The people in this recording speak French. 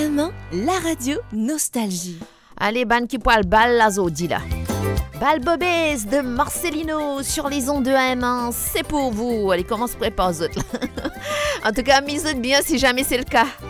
AM1, la radio Nostalgie. Allez, ban qui poil bal la zodi là. Bal Bobès de Marcelino sur les ondes de AM1, c'est pour vous. Allez, comment se prépare autres là. En tout cas, mise bien si jamais c'est le cas.